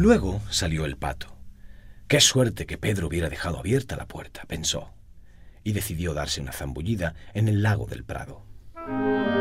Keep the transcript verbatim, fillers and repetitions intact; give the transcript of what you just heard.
Luego salió el pato. «Qué suerte que Pedro hubiera dejado abierta la puerta», pensó, y decidió darse una zambullida en el lago del Prado.